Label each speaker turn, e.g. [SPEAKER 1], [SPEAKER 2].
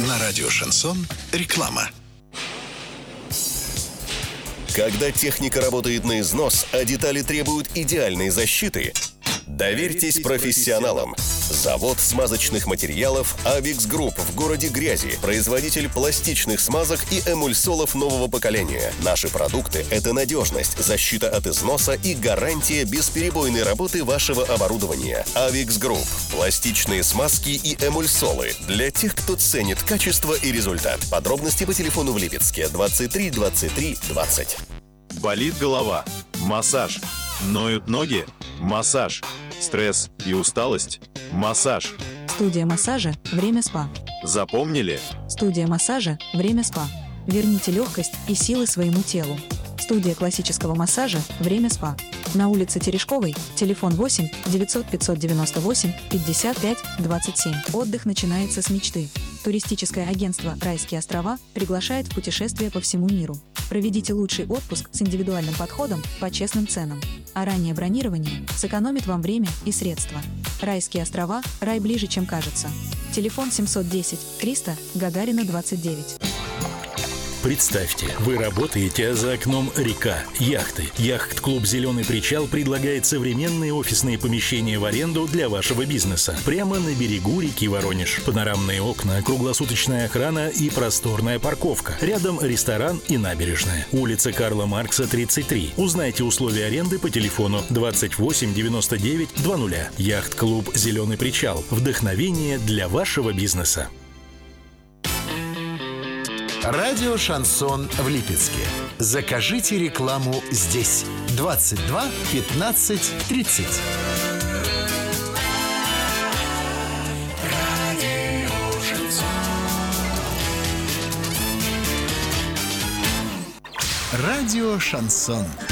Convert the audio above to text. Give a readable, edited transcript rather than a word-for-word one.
[SPEAKER 1] На радио «Шансон» реклама.
[SPEAKER 2] Когда техника работает на износ, а детали требуют идеальной защиты, доверьтесь профессионалам. Завод смазочных материалов Avix Group в городе Грязи. Производитель пластичных смазок и эмульсолов нового поколения. Наши продукты – это надежность, защита от износа и гарантия бесперебойной работы вашего оборудования. Avix Group. Пластичные смазки и эмульсолы для тех, кто ценит качество и результат. Подробности по телефону в Липецке 23 23 20.
[SPEAKER 3] Болит голова? Массаж. Ноют ноги? Массаж. Стресс и усталость? Массаж.
[SPEAKER 4] Студия массажа «Время СПА».
[SPEAKER 3] Запомнили?
[SPEAKER 4] Студия массажа «Время СПА». Верните легкость и силы своему телу. Студия классического массажа «Время СПА». На улице Терешковой, телефон 8 900 598 55 27. Отдых начинается с мечты. Туристическое агентство «Райские острова» приглашает в путешествие по всему миру. Проведите лучший отпуск с индивидуальным подходом по честным ценам. А раннее бронирование сэкономит вам время и средства. Райские острова – рай ближе, чем кажется. Телефон 710 300 Гагарина 29.
[SPEAKER 5] Представьте, вы работаете, а за окном река, яхты. Яхт-клуб «Зеленый причал» предлагает современные офисные помещения в аренду для вашего бизнеса. Прямо на берегу реки Воронеж. Панорамные окна, круглосуточная охрана и просторная парковка. Рядом ресторан и набережная. Улица Карла Маркса, 33. Узнайте условия аренды по телефону 28 99 20. Яхт-клуб «Зеленый причал». Вдохновение для вашего бизнеса.
[SPEAKER 1] Радио «Шансон» в Липецке. Закажите рекламу здесь. 22 15 30. Радио «Шансон».